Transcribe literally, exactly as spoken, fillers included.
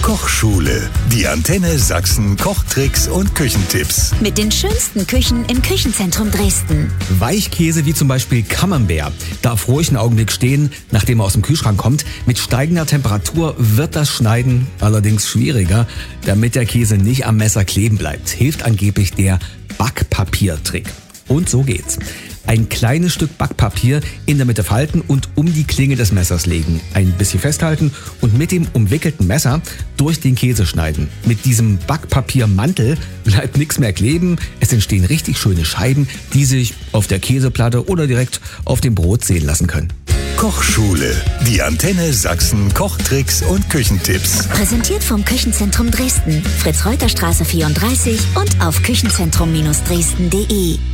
Kochschule. Die Antenne Sachsen Kochtricks und Küchentipps. Mit den schönsten Küchen im Küchenzentrum Dresden. Weichkäse wie zum Beispiel Camembert darf ruhig einen Augenblick stehen, nachdem er aus dem Kühlschrank kommt. Mit steigender Temperatur wird das Schneiden allerdings schwieriger. Damit der Käse nicht am Messer kleben bleibt, hilft angeblich der Backpapiertrick. Und so geht's. Ein kleines Stück Backpapier in der Mitte falten und um die Klinge des Messers legen. Ein bisschen festhalten und mit dem umwickelten Messer durch den Käse schneiden. Mit diesem Backpapiermantel bleibt nichts mehr kleben. Es entstehen richtig schöne Scheiben, die sich auf der Käseplatte oder direkt auf dem Brot sehen lassen können. Kochschule. Die Antenne Sachsen Kochtricks und Küchentipps. Präsentiert vom Küchenzentrum Dresden. Fritz-Reuter-Straße vierunddreißig und auf küchenzentrum Dresden punkt de.